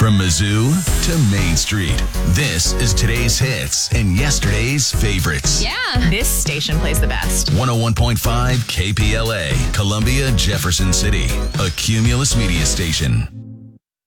From Mizzou to Main Street, this is today's hits and yesterday's favorites. Yeah. This station plays the best. 101.5 KPLA, Columbia, Jefferson City, a Cumulus Media station.